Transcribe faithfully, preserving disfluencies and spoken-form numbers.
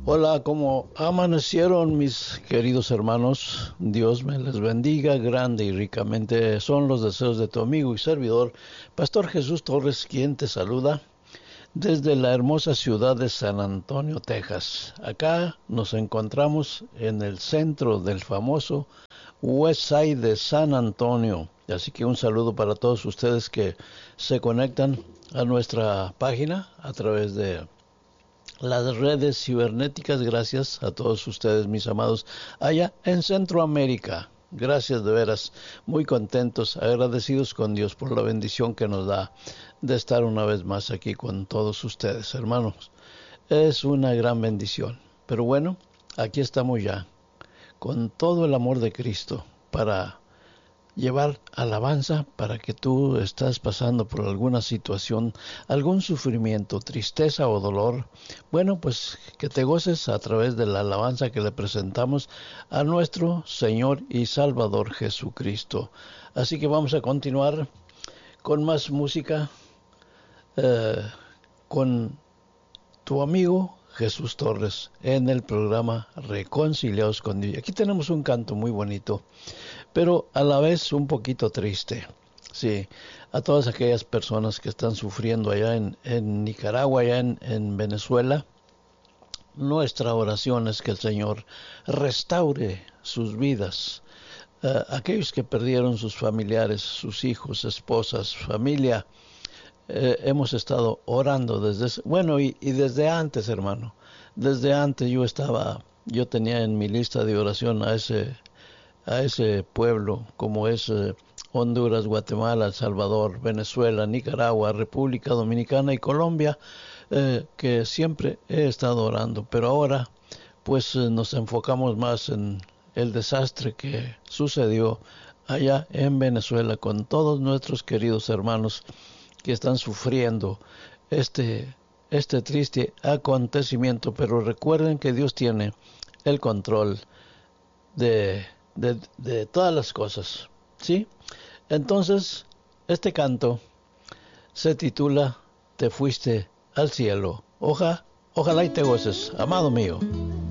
Hola, ¿cómo amanecieron mis queridos hermanos? Dios me les bendiga grande y ricamente. Son los deseos de tu amigo y servidor, Pastor Jesús Torres, quien te saluda desde la hermosa ciudad de San Antonio, Texas. Acá nos encontramos en el centro del famoso West Side de San Antonio. Así que un saludo para todos ustedes que se conectan a nuestra página a través de las redes cibernéticas. Gracias a todos ustedes, mis amados, allá en Centroamérica. Gracias de veras, muy contentos, agradecidos con Dios por la bendición que nos da de estar una vez más aquí con todos ustedes, hermanos. Es una gran bendición. Pero bueno, aquí estamos ya, con todo el amor de Cristo, para llevar alabanza para que tú estás pasando por alguna situación, algún sufrimiento, tristeza o dolor. Bueno, pues que te goces a través de la alabanza que le presentamos a nuestro Señor y Salvador Jesucristo. Así que vamos a continuar con más música, eh, con tu amigo Jesús Torres en el programa Reconciliados con Dios. Aquí tenemos un canto muy bonito, pero a la vez un poquito triste. Sí, a todas aquellas personas que están sufriendo allá en, en Nicaragua, allá en, en Venezuela, nuestra oración es que el Señor restaure sus vidas. Uh, aquellos que perdieron sus familiares, sus hijos, esposas, familia, eh, hemos estado orando desde, bueno, y, y desde antes, hermano. Desde antes yo estaba, yo tenía en mi lista de oración a ese a ese pueblo como es eh, Honduras, Guatemala, El Salvador, Venezuela, Nicaragua, República Dominicana y Colombia, eh, que siempre he estado orando, pero ahora pues eh, nos enfocamos más en el desastre que sucedió allá en Venezuela con todos nuestros queridos hermanos que están sufriendo este, este triste acontecimiento, pero recuerden que Dios tiene el control de De, de todas las cosas, ¿sí? Entonces, este canto se titula Te fuiste al cielo. Oja, ojalá y te goces, amado mío.